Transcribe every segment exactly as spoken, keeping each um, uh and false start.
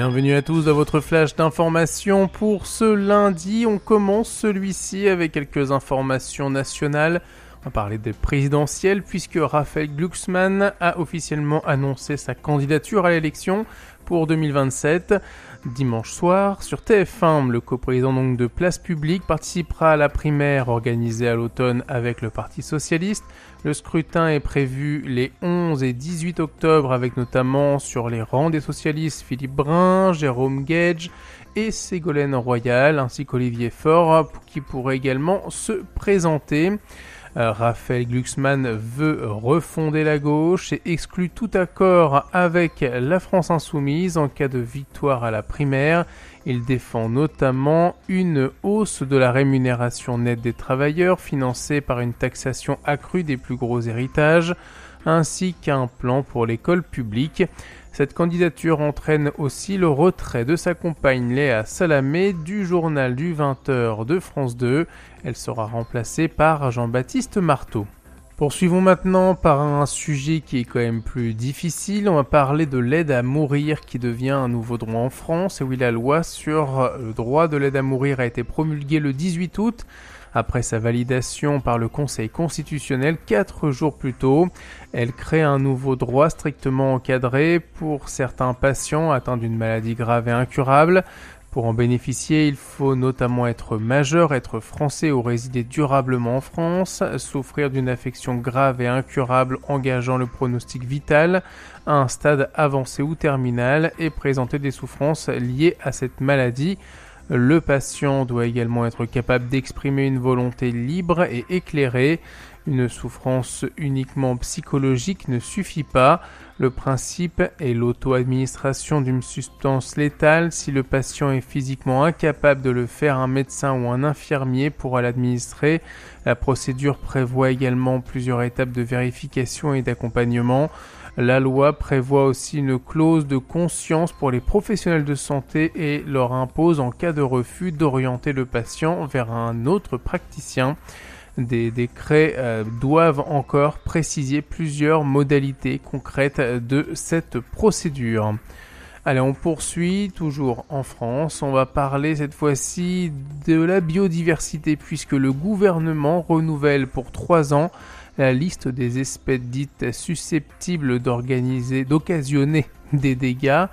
Bienvenue à tous dans votre flash d'information pour ce lundi. On commence celui-ci avec quelques informations nationales. On va parler des présidentielles puisque Raphaël Glucksmann a officiellement annoncé sa candidature à l'élection pour deux mille vingt-sept. Dimanche soir, sur T F un, le coprésident donc de Place Publique participera à la primaire organisée à l'automne avec le Parti Socialiste. Le scrutin est prévu les onze et dix-huit octobre avec notamment sur les rangs des socialistes Philippe Brun, Jérôme Gage et Ségolène Royal ainsi qu'Olivier Faure qui pourrait également se présenter. Euh, Raphaël Glucksmann veut refonder la gauche et exclut tout accord avec la France Insoumise en cas de victoire à la primaire. Il défend notamment une hausse de la rémunération nette des travailleurs financée par une taxation accrue des plus gros héritages, ainsi qu'un plan pour l'école publique. Cette candidature entraîne aussi le retrait de sa compagne Léa Salamé du journal du vingt heures de France deux. Elle sera remplacée par Jean-Baptiste Marteau. Poursuivons maintenant par un sujet qui est quand même plus difficile. On va parler de l'aide à mourir qui devient un nouveau droit en France. Et oui, la loi sur le droit de l'aide à mourir a été promulguée le dix-huit août. Après sa validation par le Conseil constitutionnel quatre jours plus tôt, elle crée un nouveau droit strictement encadré pour certains patients atteints d'une maladie grave et incurable. Pour en bénéficier, il faut notamment être majeur, être français ou résider durablement en France, souffrir d'une affection grave et incurable engageant le pronostic vital à un stade avancé ou terminal et présenter des souffrances liées à cette maladie. Le patient doit également être capable d'exprimer une volonté libre et éclairée. Une souffrance uniquement psychologique ne suffit pas. Le principe est l'auto-administration d'une substance létale. Si le patient est physiquement incapable de le faire, un médecin ou un infirmier pourra l'administrer. La procédure prévoit également plusieurs étapes de vérification et d'accompagnement. La loi prévoit aussi une clause de conscience pour les professionnels de santé et leur impose en cas de refus d'orienter le patient vers un autre praticien. Des décrets euh, doivent encore préciser plusieurs modalités concrètes de cette procédure. Allez, on poursuit, toujours en France. On va parler cette fois-ci de la biodiversité puisque le gouvernement renouvelle pour trois ans la liste des espèces dites susceptibles d'organiser, d'occasionner des dégâts.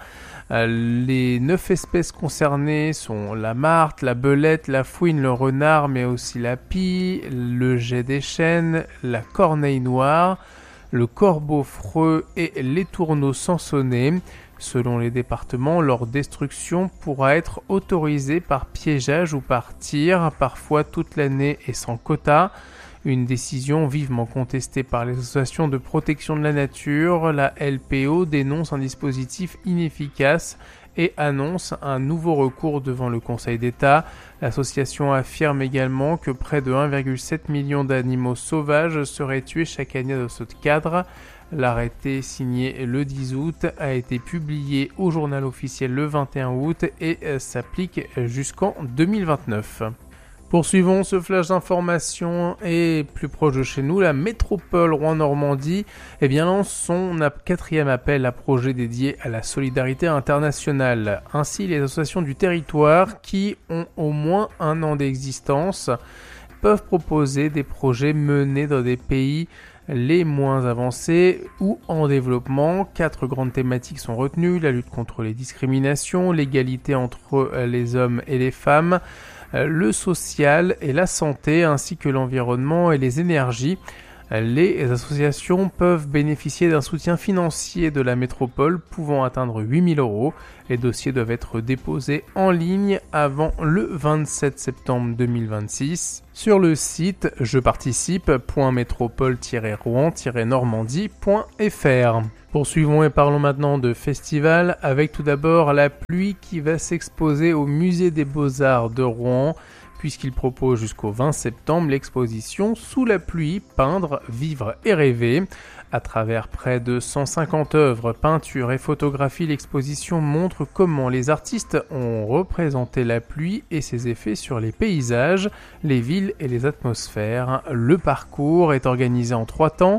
Les neuf espèces concernées sont la martre, la belette, la fouine, le renard, mais aussi la pie, le geais des chênes, la corneille noire, le corbeau freux et l'étourneau sansonnet. Selon les départements, leur destruction pourra être autorisée par piégeage ou par tir, parfois toute l'année et sans quota. Une décision vivement contestée par les associations de protection de la nature. La L P O dénonce un dispositif inefficace et annonce un nouveau recours devant le Conseil d'État. L'association affirme également que près de un virgule sept million d'animaux sauvages seraient tués chaque année dans ce cadre. L'arrêté signé le dix août a été publié au journal officiel le vingt et un août et s'applique jusqu'en deux mille vingt-neuf. Poursuivons ce flash d'information et plus proche de chez nous, la métropole Rouen-Normandie eh bien, lance son quatrième appel à projet dédié à la solidarité internationale. Ainsi, les associations du territoire qui ont au moins un an d'existence peuvent proposer des projets menés dans des pays les moins avancés ou en développement. Quatre grandes thématiques sont retenues: la lutte contre les discriminations, l'égalité entre les hommes et les femmes, le social et la santé, ainsi que l'environnement et les énergies. Les associations peuvent bénéficier d'un soutien financier de la métropole pouvant atteindre huit mille euros. Les dossiers doivent être déposés en ligne avant le vingt-sept septembre deux mille vingt-six sur le site je participe point métropole tiret rouen tiret normandie point f r. Poursuivons et parlons maintenant de festival avec tout d'abord La Pluie qui va s'exposer au Musée des Beaux-Arts de Rouen puisqu'il propose jusqu'au vingt septembre l'exposition Sous la pluie, peindre, vivre et rêver. À travers près de cent cinquante œuvres, peintures et photographies, l'exposition montre comment les artistes ont représenté la pluie et ses effets sur les paysages, les villes et les atmosphères. Le parcours est organisé en trois temps.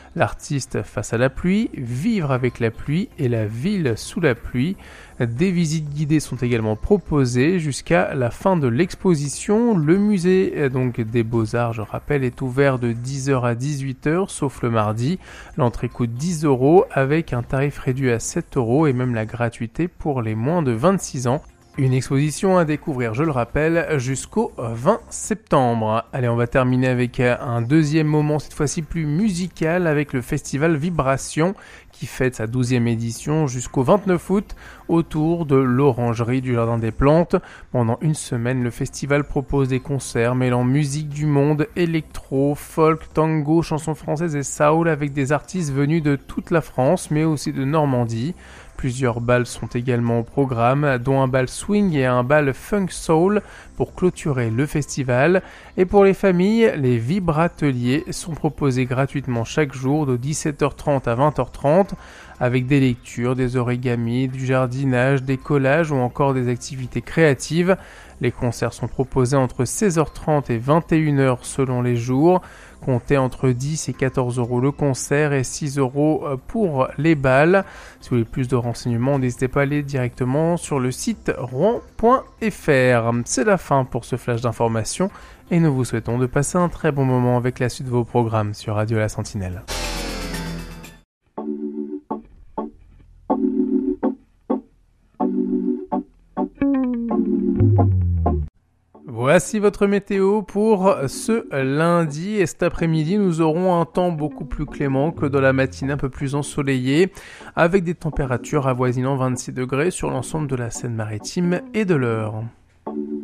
L'artiste face à la pluie, Vivre avec la pluie et La ville sous la pluie. Des visites guidées sont également proposées jusqu'à la fin de l'exposition. Le musée donc des Beaux-Arts, je rappelle, est ouvert de dix heures à dix-huit heures, sauf le mardi. L'entrée coûte dix euros avec un tarif réduit à sept euros et même la gratuité pour les moins de vingt-six ans. Une exposition à découvrir, je le rappelle, jusqu'au vingt septembre. Allez, on va terminer avec un deuxième moment, cette fois-ci plus musical, avec le festival Vibration, qui fête sa douzième édition jusqu'au vingt-neuf août, autour de l'Orangerie du Jardin des Plantes. Pendant une semaine, le festival propose des concerts mêlant musique du monde, électro, folk, tango, chansons françaises et soul, avec des artistes venus de toute la France, mais aussi de Normandie. Plusieurs bals sont également au programme, dont un bal swing et un bal funk soul pour clôturer le festival. Et pour les familles, les vibrateliers sont proposés gratuitement chaque jour de dix-sept heures trente à vingt heures trente, avec des lectures, des origamis, du jardinage, des collages ou encore des activités créatives. Les concerts sont proposés entre seize heures trente et vingt et une heures selon les jours. Comptez entre dix et quatorze euros le concert et six euros pour les balles. Si vous voulez plus de renseignements, n'hésitez pas à aller directement sur le site rouen point f r. C'est la fin pour ce flash d'information et nous vous souhaitons de passer un très bon moment avec la suite de vos programmes sur Radio La Sentinelle. Voici votre météo pour ce lundi et cet après-midi nous aurons un temps beaucoup plus clément que dans la matinée, un peu plus ensoleillé, avec des températures avoisinant vingt-six degrés sur l'ensemble de la Seine-Maritime et de l'Eure.